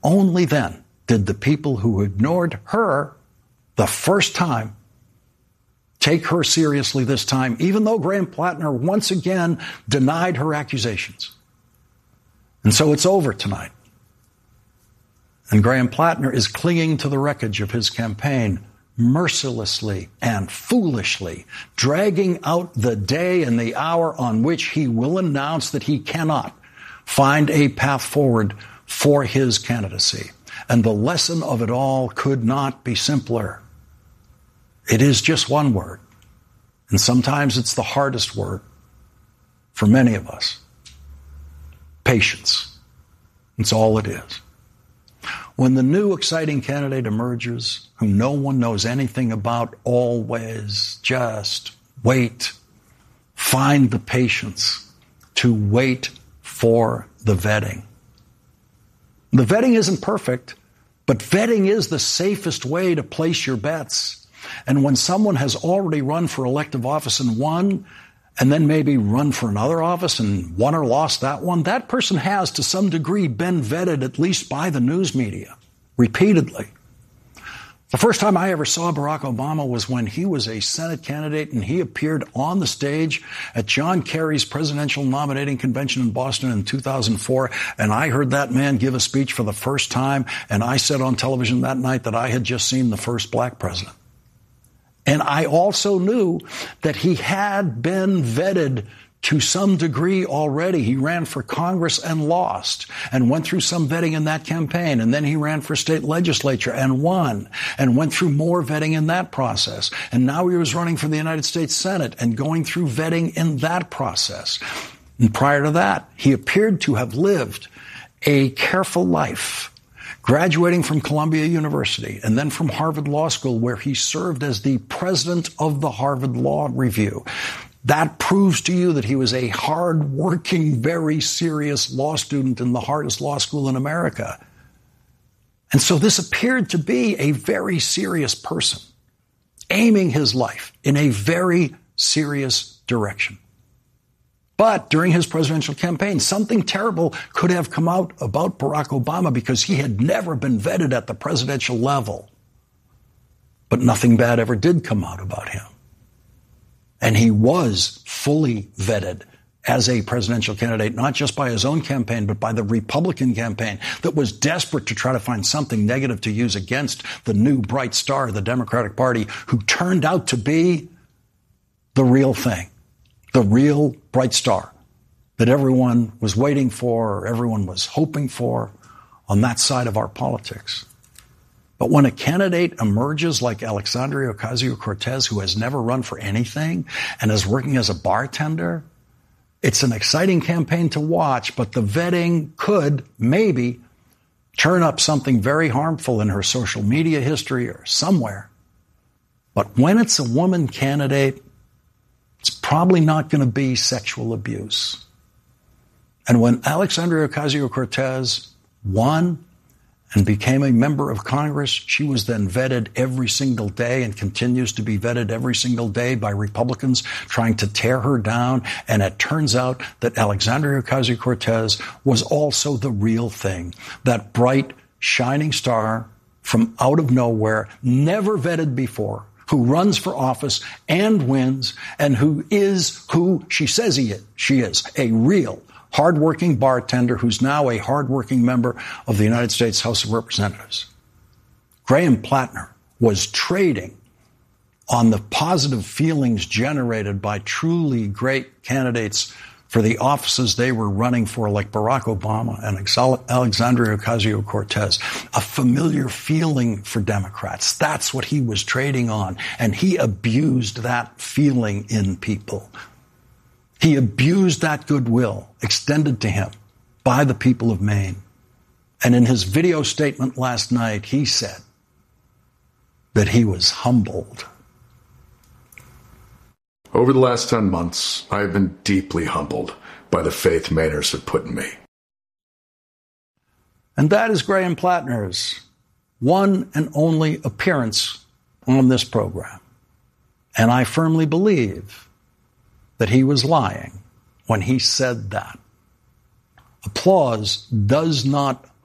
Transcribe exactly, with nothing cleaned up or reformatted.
only then did the people who ignored her the first time take her seriously this time, even though Graham Plattner once again denied her accusations. And so it's over tonight. And Graham Plattner is clinging to the wreckage of his campaign, mercilessly and foolishly, dragging out the day and the hour on which he will announce that he cannot find a path forward for his candidacy. And the lesson of it all could not be simpler. It is just one word. And sometimes it's the hardest word for many of us. Patience. It's all it is. When the new exciting candidate emerges, whom no one knows anything about, always just wait. Find the patience to wait for the vetting. The vetting isn't perfect, but vetting is the safest way to place your bets. And when someone has already run for elective office and won, and then maybe run for another office and won or lost that one, that person has, to some degree, been vetted, at least by the news media, repeatedly. The first time I ever saw Barack Obama was when he was a Senate candidate and he appeared on the stage at John Kerry's presidential nominating convention in Boston in two thousand four. And I heard that man give a speech for the first time. And I said on television that night that I had just seen the first black president. And I also knew that he had been vetted to some degree already. He ran for Congress and lost and went through some vetting in that campaign. And then he ran for state legislature and won and went through more vetting in that process. And now he was running for the United States Senate and going through vetting in that process. And prior to that, he appeared to have lived a careful life, graduating from Columbia University and then from Harvard Law School, where he served as the president of the Harvard Law Review. That proves to you that he was a hard-working, very serious law student in the hardest law school in America. And so this appeared to be a very serious person, aiming his life in a very serious direction. But during his presidential campaign, something terrible could have come out about Barack Obama because he had never been vetted at the presidential level. But nothing bad ever did come out about him. And he was fully vetted as a presidential candidate, not just by his own campaign, but by the Republican campaign that was desperate to try to find something negative to use against the new bright star of the Democratic Party, who turned out to be the real thing. The real bright star that everyone was waiting for, or everyone was hoping for on that side of our politics. But when a candidate emerges like Alexandria Ocasio-Cortez, who has never run for anything and is working as a bartender, it's an exciting campaign to watch, but the vetting could maybe turn up something very harmful in her social media history or somewhere. But when it's a woman candidate, it's probably not going to be sexual abuse. And when Alexandria Ocasio-Cortez won and became a member of Congress, she was then vetted every single day and continues to be vetted every single day by Republicans trying to tear her down. And it turns out that Alexandria Ocasio-Cortez was also the real thing, that bright, shining star from out of nowhere, never vetted before, who runs for office and wins, and who is who she says he is. She is a real hardworking bartender who's now a hardworking member of the United States House of Representatives. Graham Plattner was trading on the positive feelings generated by truly great candidates for the offices they were running for, like Barack Obama and Alexandria Ocasio-Cortez, a familiar feeling for Democrats. That's what he was trading on, and he abused that feeling in people. He abused that goodwill extended to him by the people of Maine. And in his video statement last night, he said that he was humbled. Over the last ten months, I have been deeply humbled by the faith Mainers have put in me. And that is Graham Plattner's one and only appearance on this program. And I firmly believe that he was lying when he said that. Applause does not